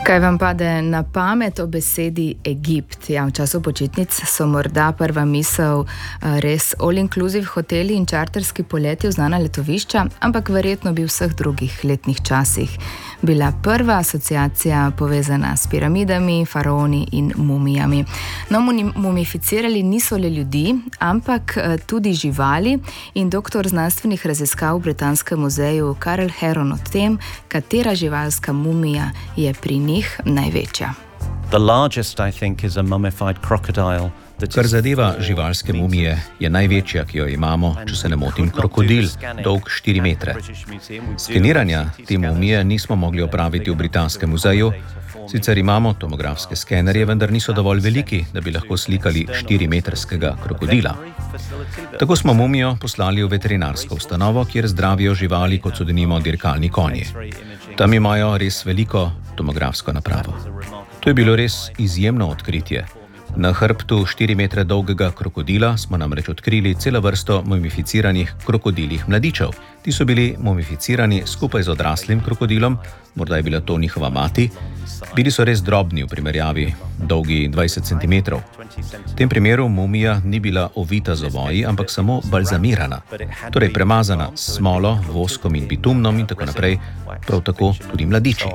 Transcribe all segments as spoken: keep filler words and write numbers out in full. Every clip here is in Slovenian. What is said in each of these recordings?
Kaj vam pade na pamet o besedi Egipt? Ja, v času počitnic so morda prva misel res all-inclusive hoteli in čarterski poleti v znana letovišča, ampak verjetno bi v vseh drugih letnih časih bila prva asociacija povezana s piramidami, faraoni in mumijami. No, mumificirali niso le ljudi, ampak tudi živali in doktor znanstvenih raziskav v Britanskem muzeju Karel Heron o tem, katera živalska mumija je pri njih največja. The largest, I think, is a mummified crocodile. Kar zadeva živalske mumije, je največja, ki jo imamo, če se ne motim, krokodil, dolg štiri metre. Skeniranja te mumije nismo mogli opraviti v Britanskem muzeju, sicer imamo tomografske skenerje, vendar niso dovolj veliki, da bi lahko slikali štirimetrskega krokodila. Tako smo mumijo poslali v veterinarsko ustanovo, kjer zdravijo živali, kot so denimo dirkalni konji. Tam imajo res veliko tomografsko napravo. To je bilo res izjemno odkritje. Na hrbtu štiri metre dolgega krokodila smo namreč odkrili celo vrsto mumificiranih krokodilih mladičev. Ti so bili mumificirani skupaj z odraslim krokodilom, morda je bila to njihova mati. Bili so res drobni v primerjavi, dolgi dvajset centimetrov. V tem primeru mumija ni bila ovita z ovoji, ampak samo balzamirana, torej premazana s smolo, voskom in bitumnom in tako naprej, prav tako tudi mladiči.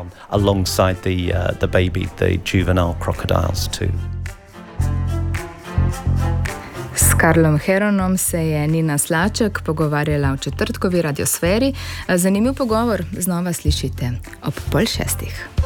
S Karlom Heronom se je Nina Slaček pogovarjala v četrtkovi radiosferi. Zanimiv pogovor znova slišite ob pol šestih.